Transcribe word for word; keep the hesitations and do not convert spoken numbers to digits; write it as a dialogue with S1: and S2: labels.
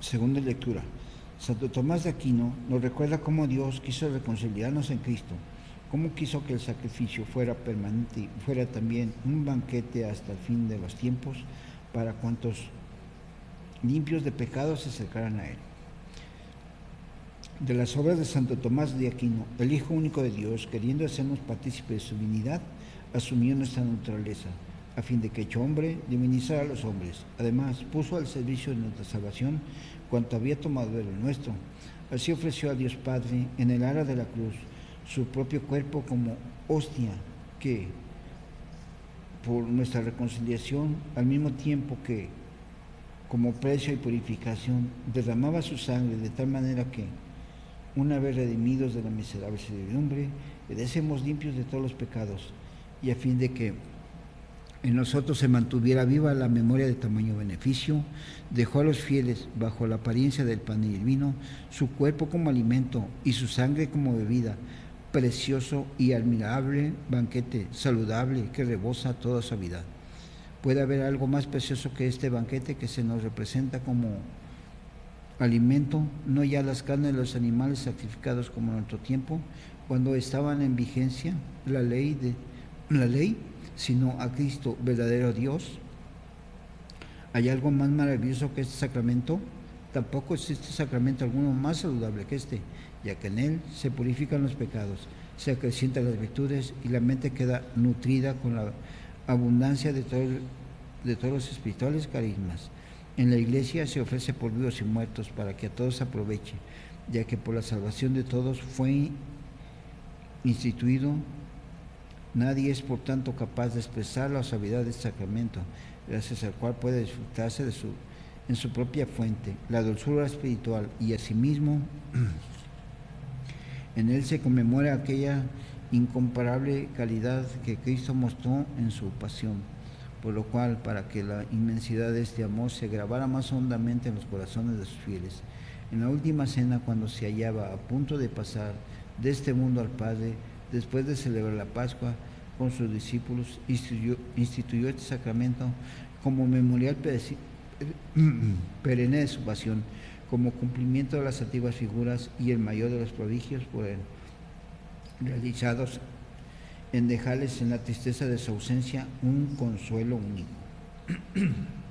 S1: Segunda lectura. Santo Tomás de Aquino nos recuerda cómo Dios quiso reconciliarnos en Cristo, cómo quiso que el sacrificio fuera permanente y fuera también un banquete hasta el fin de los tiempos para cuantos limpios de pecado se acercaran a Él. De las obras de Santo Tomás de Aquino, el Hijo único de Dios, queriendo hacernos partícipes de su divinidad, asumió nuestra naturaleza, a fin de que, hecho hombre, divinizara a los hombres. Además, puso al servicio de nuestra salvación cuanto había tomado de lo nuestro. Así ofreció a Dios Padre, en el ara de la cruz, su propio cuerpo como hostia, que, por nuestra reconciliación, al mismo tiempo que, como precio y purificación, derramaba su sangre de tal manera que, una vez redimidos de la miserable servidumbre, quedásemos limpios de todos los pecados, y a fin de que en nosotros se mantuviera viva la memoria de tamaño beneficio, dejó a los fieles, bajo la apariencia del pan y el vino, su cuerpo como alimento y su sangre como bebida, precioso y admirable banquete, saludable, que rebosa toda suavidad. ¿Puede haber algo más precioso que este banquete que se nos representa como alimento, no ya las carnes de los animales sacrificados como en nuestro tiempo, cuando estaban en vigencia la ley, de, la ley, sino a Cristo, verdadero Dios? ¿Hay algo más maravilloso que este sacramento? Tampoco existe sacramento alguno más saludable que este, ya que en él se purifican los pecados, se acrecientan las virtudes y la mente queda nutrida con la abundancia de, todo, de todos los espirituales carismas. En la Iglesia se ofrece por vivos y muertos para que a todos aproveche, ya que por la salvación de todos fue instituido. Nadie es, por tanto, capaz de expresar la suavidad del sacramento, gracias al cual puede disfrutarse de su, en su propia fuente, la dulzura espiritual, y asimismo en él se conmemora aquella incomparable calidad que Cristo mostró en su pasión, por lo cual, para que la inmensidad de este amor se grabara más hondamente en los corazones de sus fieles, en la última cena, cuando se hallaba a punto de pasar de este mundo al Padre, después de celebrar la Pascua con sus discípulos, instituyó, instituyó este sacramento como memorial perenne de su pasión, como cumplimiento de las antiguas figuras y el mayor de los prodigios por él realizados, en dejarles en la tristeza de su ausencia un consuelo único.